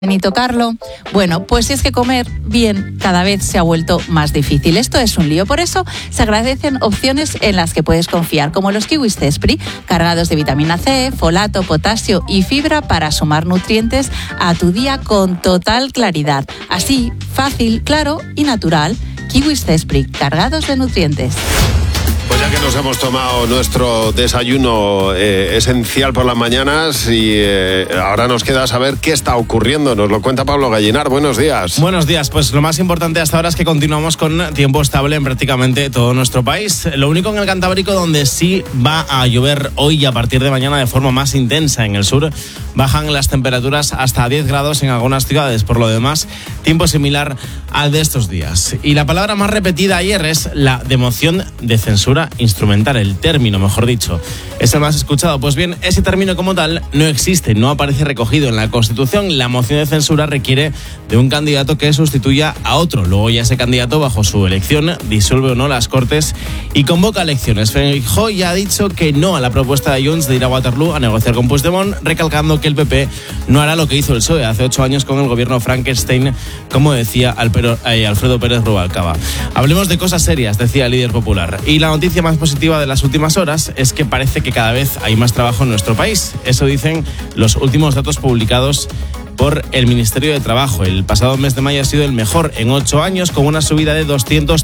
Ni tocarlo. Bueno, pues es que comer bien cada vez se ha vuelto más difícil. Esto es un lío. Por eso se agradecen opciones en las que puedes confiar, como los kiwis Zespri, cargados de vitamina C, folato, potasio y fibra para sumar nutrientes a tu día con total claridad. Así, fácil, claro y natural. Kiwis Zespri, cargados de nutrientes. Pues ya que nos hemos tomado nuestro desayuno esencial por las mañanas y ahora nos queda saber qué está ocurriendo. Nos lo cuenta Pablo Gallinar. Buenos días. Buenos días. Pues lo más importante hasta ahora es que continuamos con tiempo estable en prácticamente todo nuestro país. Lo único en el Cantábrico donde sí va a llover hoy y a partir de mañana de forma más intensa. En el sur bajan las temperaturas hasta 10 grados en algunas ciudades. Por lo demás, tiempo similar al de estos días. Y la palabra más repetida ayer es la de moción de censura instrumental, el término, mejor dicho, es el más escuchado. Pues bien, ese término como tal no existe, no aparece recogido en la Constitución. La moción de censura requiere de un candidato que sustituya a otro. Luego ya ese candidato, bajo su elección, disuelve o no las Cortes y convoca elecciones. Feijóo ya ha dicho que no a la propuesta de Junts de ir a Waterloo a negociar con Puigdemont, recalcando que el PP no hará lo que hizo el PSOE hace 8 años con el gobierno Frankenstein, como decía Alfredo Pérez Rubalcaba. Hablemos de cosas serias, decía el líder popular. Y la noticia más positiva de las últimas horas es que parece que cada vez hay más trabajo en nuestro país. Eso dicen los últimos datos publicados por el Ministerio de Trabajo. El pasado mes de mayo ha sido el mejor en 8 años, con una subida de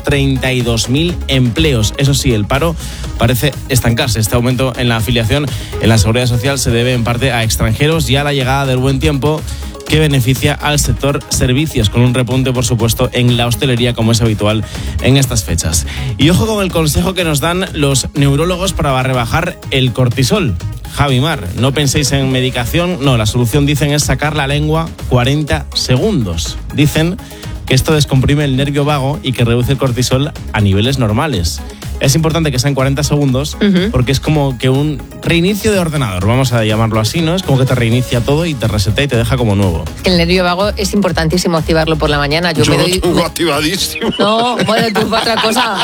232.000 empleos. Eso sí, el paro parece estancarse. Este aumento en la afiliación en la Seguridad Social se debe en parte a extranjeros y a la llegada del buen tiempo, que beneficia al sector servicios, con un repunte, por supuesto, en la hostelería, como es habitual en estas fechas. Y ojo con el consejo que nos dan los neurólogos para rebajar el cortisol. Javi Mar, no penséis en medicación, no, la solución, dicen, es sacar la lengua 40 segundos. Dicen que esto descomprime el nervio vago y que reduce el cortisol a niveles normales. Es importante que sean 40 segundos porque es como que un reinicio de ordenador, vamos a llamarlo así, ¿no? Es como que te reinicia todo y te resetea y te deja como nuevo. El nervio vago es importantísimo activarlo por la mañana. Yo lo tengo activadísimo. No, bueno, tú para otra cosa.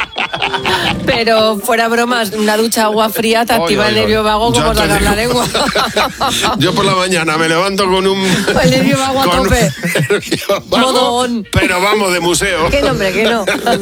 Pero fuera bromas, una ducha agua fría te activa el nervio vago como sacar la lengua. Yo por la mañana me levanto con un... El nervio vago a tope. Modo on. Pero vamos, de museo. Que no, hombre, que no.